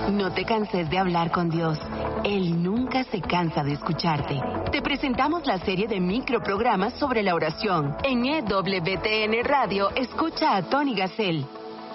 No te canses de hablar con Dios. Él nunca se cansa de escucharte. Te presentamos la serie de microprogramas sobre la oración. En EWTN Radio, escucha a Tony Gassel.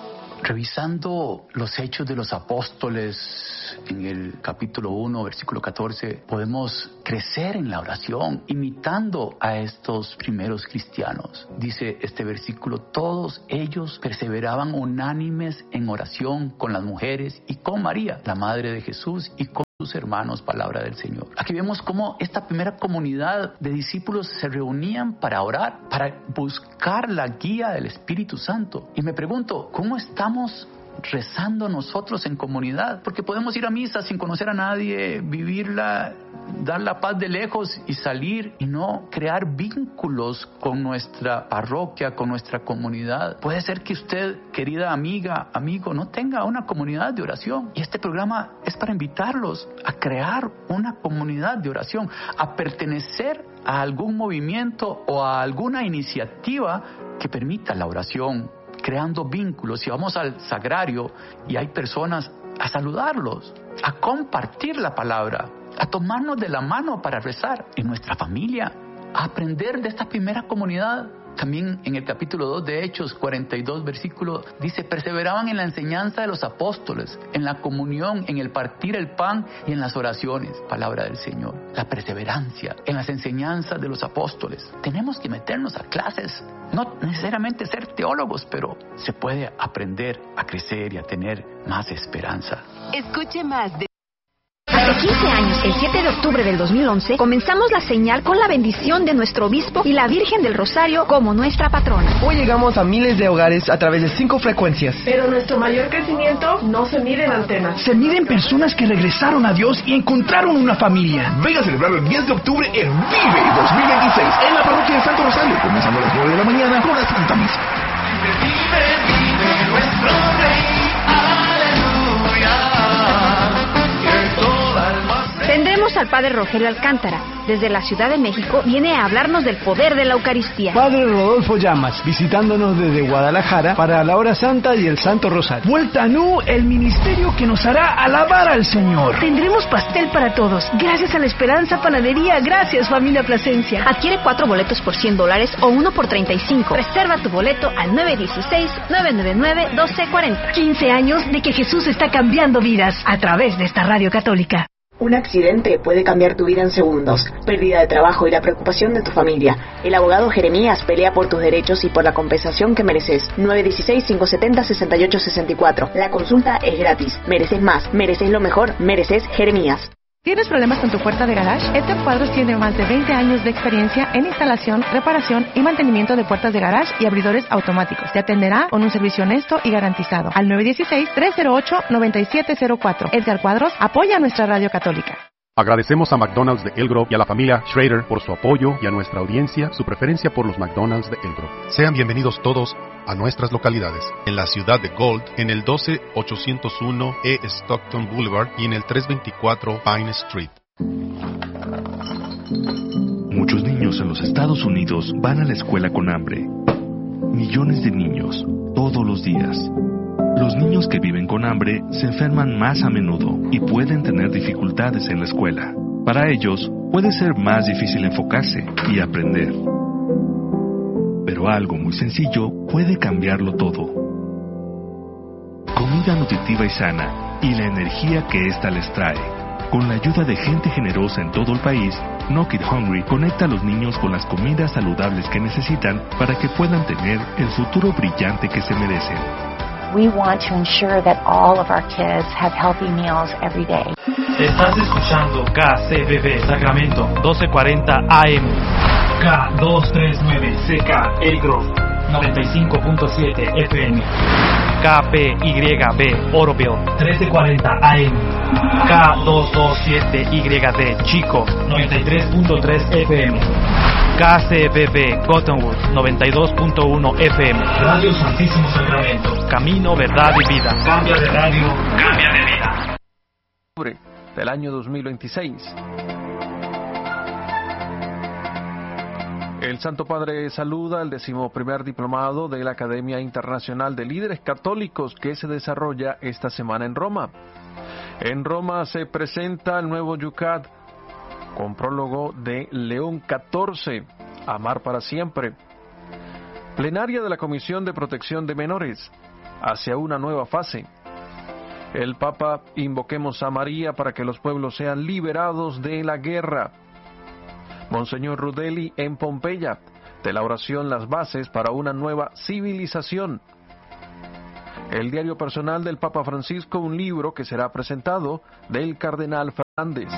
Revisando los Hechos de los Apóstoles en el capítulo 1, versículo 14, podemos crecer en la oración, imitando a estos primeros cristianos. Dice este versículo: todos ellos perseveraban unánimes en oración con las mujeres y con María, la madre de Jesús, y con sus hermanos, palabra del Señor. Aquí vemos cómo esta primera comunidad de discípulos se reunían para orar, para buscar la guía del Espíritu Santo. Y me pregunto, ¿cómo estamos rezando nosotros en comunidad? Porque podemos ir a misa sin conocer a nadie, vivirla, dar la paz de lejos y salir y no crear vínculos con nuestra parroquia, con nuestra comunidad. Puede ser que usted, querida amiga, amigo, no tenga una comunidad de oración, y este programa es para invitarlos a crear una comunidad de oración, a pertenecer a algún movimiento o a alguna iniciativa que permita la oración, creando vínculos. Si vamos al sagrario y hay personas, a saludarlos, a compartir la palabra, a tomarnos de la mano para rezar en nuestra familia, a aprender de esta primera comunidad. También en el capítulo 2 de Hechos 42 versículo dice: perseveraban en la enseñanza de los apóstoles, en la comunión, en el partir el pan y en las oraciones. Palabra del Señor. La perseverancia en las enseñanzas de los apóstoles. Tenemos que meternos a clases, no necesariamente ser teólogos, pero se puede aprender a crecer y a tener más esperanza. Escuche más de... Hace 15 años, el 7 de octubre del 2011, comenzamos la señal con la bendición de nuestro obispo y la Virgen del Rosario como nuestra patrona. Hoy llegamos a miles de hogares a través de 5 frecuencias. Pero nuestro mayor crecimiento no se mide en antenas. Se mide en personas que regresaron a Dios y encontraron una familia. Venga a celebrarlo el 10 de octubre en Vive 2026 en la parroquia de Santo Rosario, comenzando a las 9 de la mañana con la Santa Misa. Vive nuestro Rey. Tendremos al Padre Rogelio Alcántara. Desde la Ciudad de México viene a hablarnos del poder de la Eucaristía. Padre Rodolfo Llamas, visitándonos desde Guadalajara para la Hora Santa y el Santo Rosario. Vuelta Nu, el ministerio que nos hará alabar al Señor. Tendremos pastel para todos, gracias a la Esperanza Panadería. Gracias, familia Plasencia. Adquiere 4 boletos por $100 o 1 por $35. Reserva tu boleto al 916-999-1240. 15 años de que Jesús está cambiando vidas a través de esta radio católica. Un accidente puede cambiar tu vida en segundos. Pérdida de trabajo y la preocupación de tu familia. El abogado Jeremías pelea por tus derechos y por la compensación que mereces. 916-570-6864. La consulta es gratis. Mereces más. Mereces lo mejor. Mereces Jeremías. ¿Tienes problemas con tu puerta de garage? Edgar Cuadros tiene más de 20 años de experiencia en instalación, reparación y mantenimiento de puertas de garage y abridores automáticos. Te atenderá con un servicio honesto y garantizado. Al 916-308-9704. Edgar Cuadros apoya a nuestra radio católica. Agradecemos a McDonald's de Elk Grove y a la familia Schrader por su apoyo y a nuestra audiencia su preferencia por los McDonald's de Elk Grove. Sean bienvenidos todos a nuestras localidades, en la ciudad de Gold, en el 12801 E Stockton Boulevard y en el 324 Pine Street. Muchos niños en los Estados Unidos van a la escuela con hambre. Millones de niños, todos los días. Los niños que viven con hambre se enferman más a menudo y pueden tener dificultades en la escuela. Para ellos, puede ser más difícil enfocarse y aprender. Pero algo muy sencillo puede cambiarlo todo. Comida nutritiva y sana y la energía que ésta les trae. Con la ayuda de gente generosa en todo el país, Knock It Hungry conecta a los niños con las comidas saludables que necesitan para que puedan tener el futuro brillante que se merecen. We want to ensure that all of our kids have healthy meals every day. Estás escuchando KCBB Sacramento 1240 AM, K239 CK Elk Grove 95.7 FM, KPYB Oroville 1340 AM, K227YD Chico 93.3 FM, KCBB Cottonwood 92.1 FM. Radio Santísimo Sacramento. Camino, verdad y vida. Cambia de radio, cambia de vida. Del año 2026. El Santo Padre saluda el 11º diplomado de la Academia Internacional de Líderes Católicos que se desarrolla esta semana en Roma. En Roma se presenta el nuevo Yucat con prólogo de León XIV, Amar para siempre. Plenaria de la Comisión de Protección de Menores, hacia una nueva fase. El Papa, invoquemos a María para que los pueblos sean liberados de la guerra. Monseñor Rudelli en Pompeya, de la oración las bases para una nueva civilización. El diario personal del Papa Francisco, un libro que será presentado del Cardenal Fernández.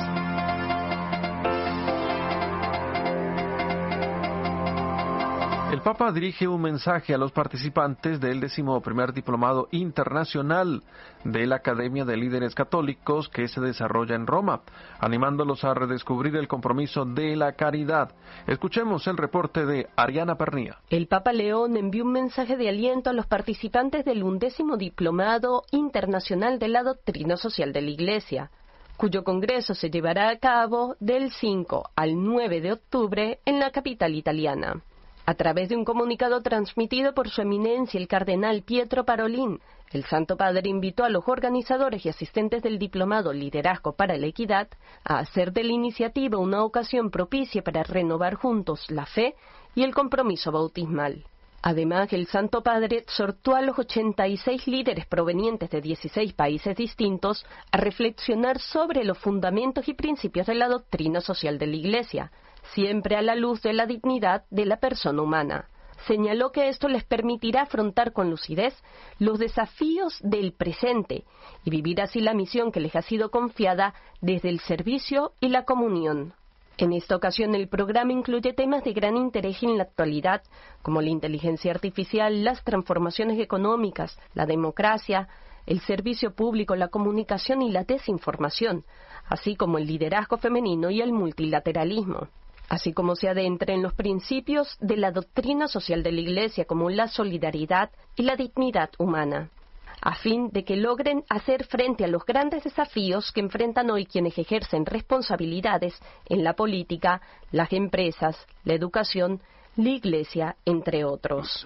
El Papa dirige un mensaje a los participantes del 11º Diplomado Internacional de la Academia de Líderes Católicos que se desarrolla en Roma, animándolos a redescubrir el compromiso de la caridad. Escuchemos el reporte de Ariana Pernía. El Papa León envió un mensaje de aliento a los participantes del 11º Diplomado Internacional de la Doctrina Social de la Iglesia, cuyo congreso se llevará a cabo del 5 al 9 de octubre en la capital italiana. A través de un comunicado transmitido por su eminencia el cardenal Pietro Parolin, el Santo Padre invitó a los organizadores y asistentes del diplomado Liderazgo para la Equidad a hacer de la iniciativa una ocasión propicia para renovar juntos la fe y el compromiso bautismal. Además, el Santo Padre exhortó a los 86 líderes provenientes de 16 países distintos a reflexionar sobre los fundamentos y principios de la doctrina social de la Iglesia, siempre a la luz de la dignidad de la persona humana. Señaló que esto les permitirá afrontar con lucidez los desafíos del presente y vivir así la misión que les ha sido confiada desde el servicio y la comunión. En esta ocasión el programa incluye temas de gran interés en la actualidad, como la inteligencia artificial, las transformaciones económicas, la democracia, el servicio público, la comunicación y la desinformación, así como el liderazgo femenino y el multilateralismo, así como se adentra en los principios de la doctrina social de la Iglesia como la solidaridad y la dignidad humana, a fin de que logren hacer frente a los grandes desafíos que enfrentan hoy quienes ejercen responsabilidades en la política, las empresas, la educación, la Iglesia, entre otros.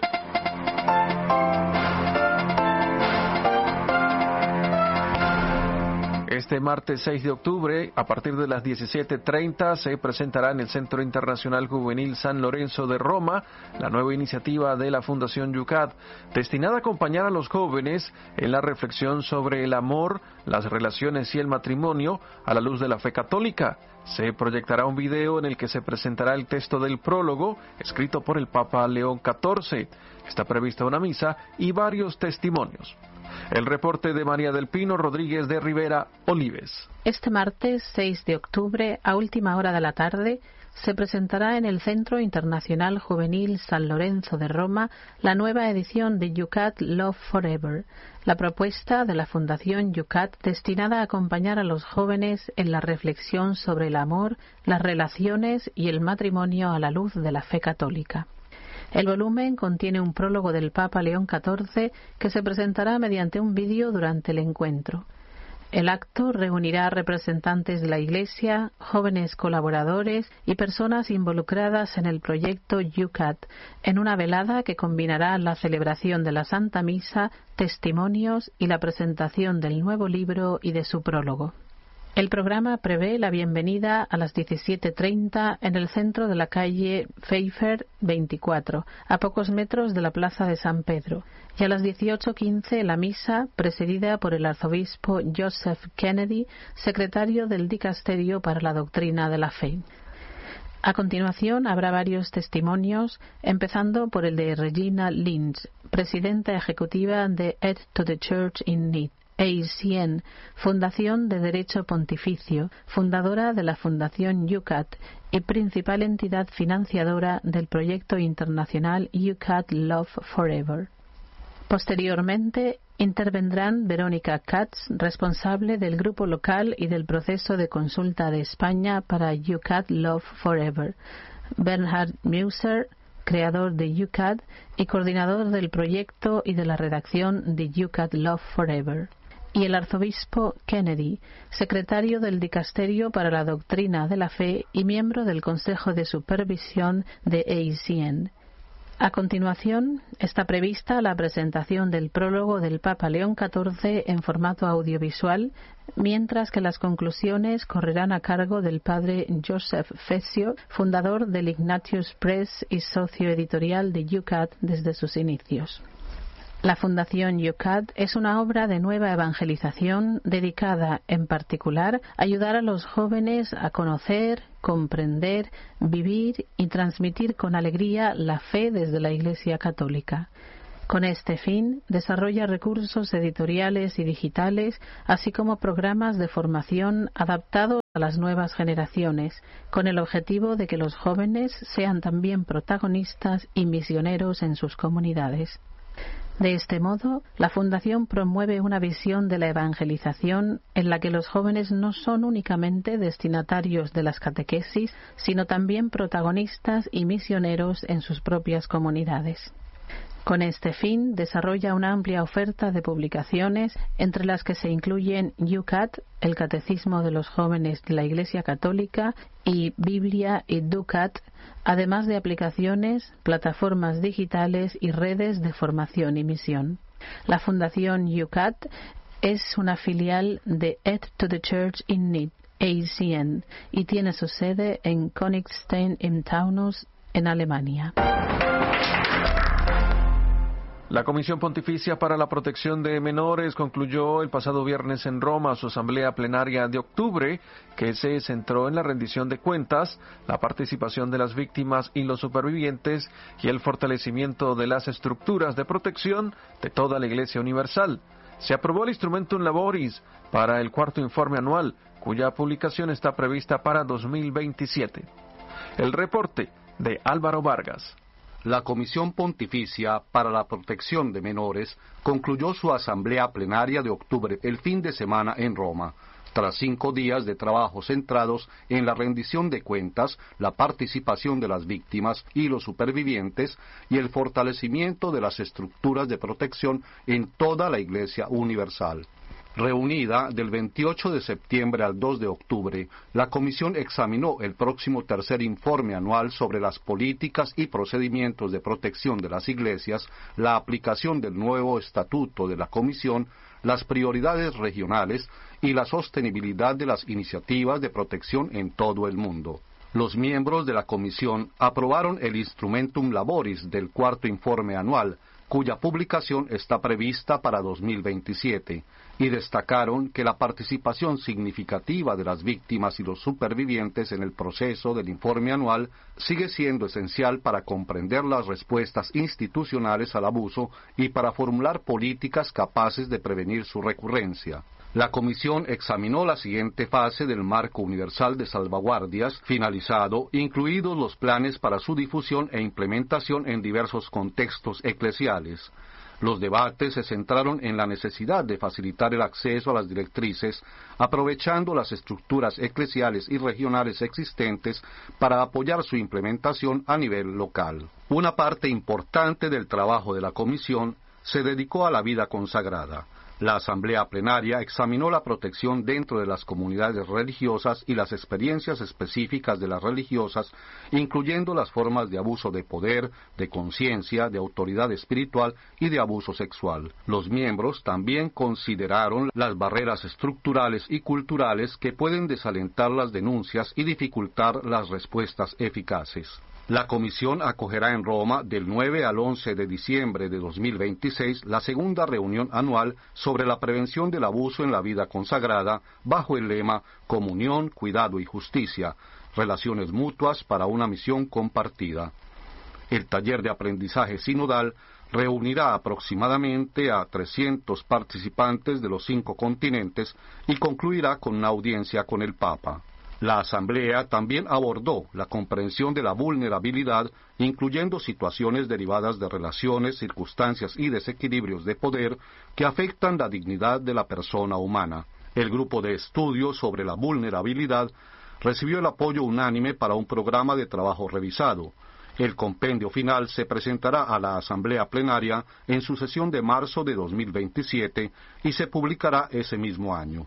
Este martes 6 de octubre, a partir de las 17:30, se presentará en el Centro Internacional Juvenil San Lorenzo de Roma la nueva iniciativa de la Fundación Yucat, destinada a acompañar a los jóvenes en la reflexión sobre el amor, las relaciones y el matrimonio a la luz de la fe católica. Se proyectará un video en el que se presentará el texto del prólogo, escrito por el Papa León XIV. Está prevista una misa y varios testimonios. El reporte de María del Pino Rodríguez de Rivera Olives. Este martes 6 de octubre, a última hora de la tarde, se presentará en el Centro Internacional Juvenil San Lorenzo de Roma la nueva edición de Yucat Love Forever, la propuesta de la Fundación Yucat destinada a acompañar a los jóvenes en la reflexión sobre el amor, las relaciones y el matrimonio a la luz de la fe católica. El volumen contiene un prólogo del Papa León XIV que se presentará mediante un vídeo durante el encuentro. El acto reunirá representantes de la Iglesia, jóvenes colaboradores y personas involucradas en el proyecto Yucat, en una velada que combinará la celebración de la Santa Misa, testimonios y la presentación del nuevo libro y de su prólogo. El programa prevé la bienvenida a las 17:30 en el centro de la calle Pfeiffer 24, a pocos metros de la Plaza de San Pedro, y a las 18:15 la misa, presidida por el arzobispo Joseph Kennedy, secretario del Dicasterio para la Doctrina de la Fe. A continuación habrá varios testimonios, empezando por el de Regina Lynch, presidenta ejecutiva de Aid to the Church in Need, ACN, Fundación de Derecho Pontificio, fundadora de la Fundación Yucat y principal entidad financiadora del proyecto internacional Yucat Love Forever. Posteriormente, intervendrán Verónica Katz, responsable del grupo local y del proceso de consulta de España para Yucat Love Forever, Bernhard Müser, creador de Yucat y coordinador del proyecto y de la redacción de Yucat Love Forever, y el arzobispo Kennedy, secretario del Dicasterio para la Doctrina de la Fe y miembro del Consejo de Supervisión de ACN. A continuación, está prevista la presentación del prólogo del Papa León XIV en formato audiovisual, mientras que las conclusiones correrán a cargo del padre Joseph Fessio, fundador del Ignatius Press y socio editorial de YOUCAT desde sus inicios. La Fundación YOUCAT es una obra de nueva evangelización dedicada, en particular, a ayudar a los jóvenes a conocer, comprender, vivir y transmitir con alegría la fe desde la Iglesia Católica. Con este fin, desarrolla recursos editoriales y digitales, así como programas de formación adaptados a las nuevas generaciones, con el objetivo de que los jóvenes sean también protagonistas y misioneros en sus comunidades. De este modo, la Fundación promueve una visión de la evangelización en la que los jóvenes no son únicamente destinatarios de las catequesis, sino también protagonistas y misioneros en sus propias comunidades. Con este fin, desarrolla una amplia oferta de publicaciones, entre las que se incluyen YOUCAT, el Catecismo de los Jóvenes de la Iglesia Católica, y Biblia y DUCAT, además de aplicaciones, plataformas digitales y redes de formación y misión. La Fundación YOUCAT es una filial de Aid to the Church in Need, ACN, y tiene su sede en Königstein im Taunus, en Alemania. La Comisión Pontificia para la Protección de Menores concluyó el pasado viernes en Roma su asamblea plenaria de octubre, que se centró en la rendición de cuentas, la participación de las víctimas y los supervivientes y el fortalecimiento de las estructuras de protección de toda la Iglesia Universal. Se aprobó el Instrumentum Laboris para el cuarto informe anual, cuya publicación está prevista para 2027. El reporte de Álvaro Vargas. La Comisión Pontificia para la Protección de Menores concluyó su asamblea plenaria de octubre el fin de semana en Roma, tras 5 días de trabajo centrados en la rendición de cuentas, la participación de las víctimas y los supervivientes y el fortalecimiento de las estructuras de protección en toda la Iglesia Universal. Reunida del 28 de septiembre al 2 de octubre, la Comisión examinó el próximo tercer informe anual sobre las políticas y procedimientos de protección de las iglesias, la aplicación del nuevo estatuto de la Comisión, las prioridades regionales y la sostenibilidad de las iniciativas de protección en todo el mundo. Los miembros de la Comisión aprobaron el Instrumentum Laboris del cuarto informe anual, cuya publicación está prevista para 2027, y destacaron que la participación significativa de las víctimas y los supervivientes en el proceso del informe anual sigue siendo esencial para comprender las respuestas institucionales al abuso y para formular políticas capaces de prevenir su recurrencia. La Comisión examinó la siguiente fase del Marco Universal de Salvaguardias, finalizado, incluidos los planes para su difusión e implementación en diversos contextos eclesiales. Los debates se centraron en la necesidad de facilitar el acceso a las directrices, aprovechando las estructuras eclesiales y regionales existentes para apoyar su implementación a nivel local. Una parte importante del trabajo de la Comisión se dedicó a la vida consagrada. La Asamblea Plenaria examinó la protección dentro de las comunidades religiosas y las experiencias específicas de las religiosas, incluyendo las formas de abuso de poder, de conciencia, de autoridad espiritual y de abuso sexual. Los miembros también consideraron las barreras estructurales y culturales que pueden desalentar las denuncias y dificultar las respuestas eficaces. La Comisión acogerá en Roma del 9 al 11 de diciembre de 2026 la segunda reunión anual sobre la prevención del abuso en la vida consagrada bajo el lema Comunión, Cuidado y Justicia, Relaciones Mutuas para una Misión Compartida. El taller de aprendizaje sinodal reunirá aproximadamente a 300 participantes de los 5 continentes y concluirá con una audiencia con el Papa. La Asamblea también abordó la comprensión de la vulnerabilidad, incluyendo situaciones derivadas de relaciones, circunstancias y desequilibrios de poder que afectan la dignidad de la persona humana. El grupo de estudio sobre la vulnerabilidad recibió el apoyo unánime para un programa de trabajo revisado. El compendio final se presentará a la Asamblea Plenaria en su sesión de marzo de 2027 y se publicará ese mismo año.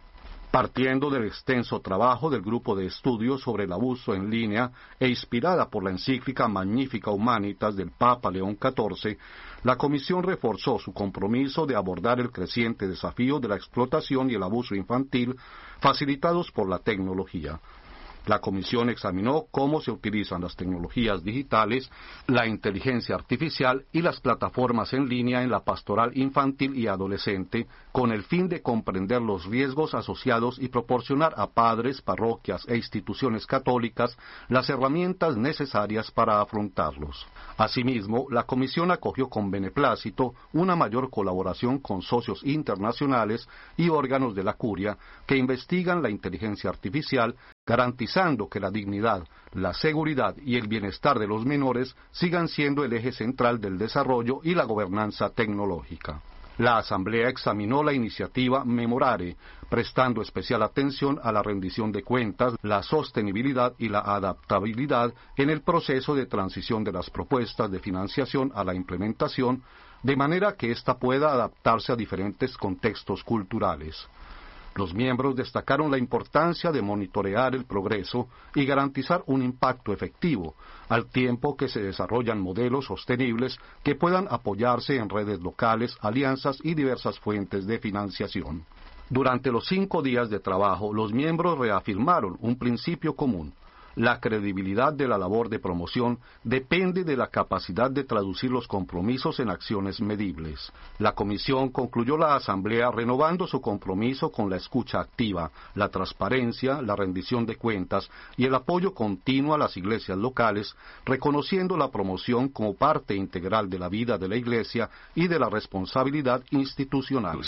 Partiendo del extenso trabajo del grupo de estudios sobre el abuso en línea e inspirada por la encíclica Magnificat Humanitas del Papa León XIV, la Comisión reforzó su compromiso de abordar el creciente desafío de la explotación y el abuso infantil facilitados por la tecnología. La Comisión examinó cómo se utilizan las tecnologías digitales, la inteligencia artificial y las plataformas en línea en la pastoral infantil y adolescente, con el fin de comprender los riesgos asociados y proporcionar a padres, parroquias e instituciones católicas las herramientas necesarias para afrontarlos. Asimismo, la Comisión acogió con beneplácito una mayor colaboración con socios internacionales y órganos de la Curia que investigan la inteligencia artificial, garantizando que la dignidad, la seguridad y el bienestar de los menores sigan siendo el eje central del desarrollo y la gobernanza tecnológica. La Asamblea examinó la iniciativa Memorare, prestando especial atención a la rendición de cuentas, la sostenibilidad y la adaptabilidad en el proceso de transición de las propuestas de financiación a la implementación, de manera que ésta pueda adaptarse a diferentes contextos culturales. Los miembros destacaron la importancia de monitorear el progreso y garantizar un impacto efectivo, al tiempo que se desarrollan modelos sostenibles que puedan apoyarse en redes locales, alianzas y diversas fuentes de financiación. Durante los 5 días de trabajo, los miembros reafirmaron un principio común. La credibilidad de la labor de promoción depende de la capacidad de traducir los compromisos en acciones medibles. La Comisión concluyó la Asamblea renovando su compromiso con la escucha activa, la transparencia, la rendición de cuentas y el apoyo continuo a las iglesias locales, reconociendo la promoción como parte integral de la vida de la Iglesia y de la responsabilidad institucional.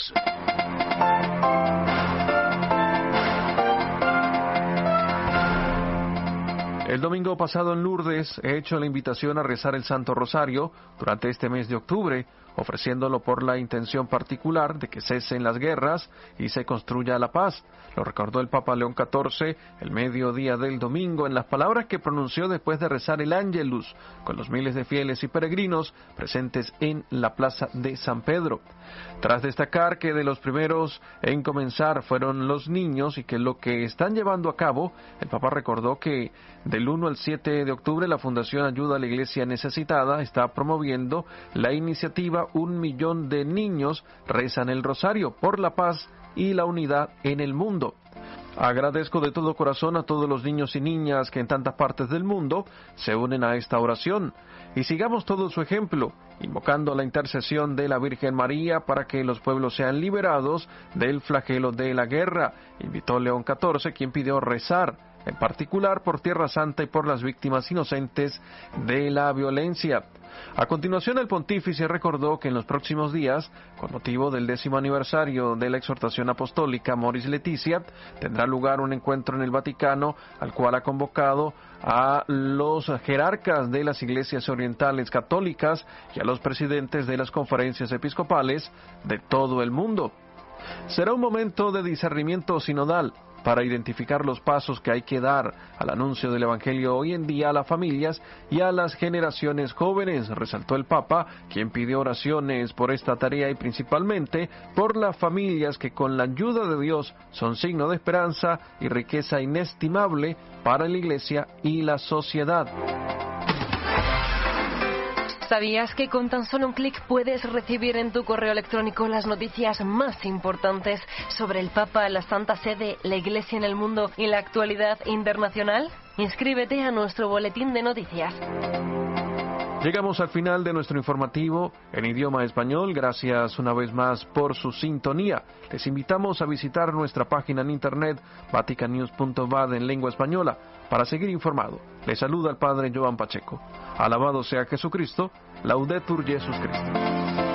El domingo pasado en Lourdes he hecho la invitación a rezar el Santo Rosario durante este mes de octubre, ofreciéndolo por la intención particular de que cesen las guerras y se construya la paz. Lo recordó el Papa León XIV el mediodía del domingo en las palabras que pronunció después de rezar el Ángelus con los miles de fieles y peregrinos presentes en la plaza de San Pedro. Tras destacar que de los primeros en comenzar fueron los niños y que lo que están llevando a cabo, el Papa recordó que del 1 al 7 de octubre la Fundación Ayuda a la Iglesia Necesitada está promoviendo la iniciativa 1 millón de niños rezan el rosario por la paz y la unidad en el mundo. Agradezco de todo corazón a todos los niños y niñas que en tantas partes del mundo se unen a esta oración y sigamos todo su ejemplo, invocando la intercesión de la Virgen María para que los pueblos sean liberados del flagelo de la guerra, invitó León XIV, quien pidió rezar, en particular por Tierra Santa y por las víctimas inocentes de la violencia. A continuación, el pontífice recordó que en los próximos días, con motivo del 10º aniversario de la exhortación apostólica Amoris Laetitia, tendrá lugar un encuentro en el Vaticano, al cual ha convocado a los jerarcas de las iglesias orientales católicas y a los presidentes de las conferencias episcopales de todo el mundo. Será un momento de discernimiento sinodal para identificar los pasos que hay que dar al anuncio del Evangelio hoy en día a las familias y a las generaciones jóvenes, resaltó el Papa, quien pidió oraciones por esta tarea y principalmente por las familias que con la ayuda de Dios son signo de esperanza y riqueza inestimable para la Iglesia y la sociedad. ¿Sabías que con tan solo un clic puedes recibir en tu correo electrónico las noticias más importantes sobre el Papa, la Santa Sede, la Iglesia en el mundo y la actualidad internacional? Inscríbete a nuestro boletín de noticias. Llegamos al final de nuestro informativo en idioma español. Gracias una vez más por su sintonía. Les invitamos a visitar nuestra página en internet vaticannews.va en lengua española para seguir informado. Les saluda el Padre Joan Pacheco. Alabado sea Jesucristo. Laudetur Jesus Christus.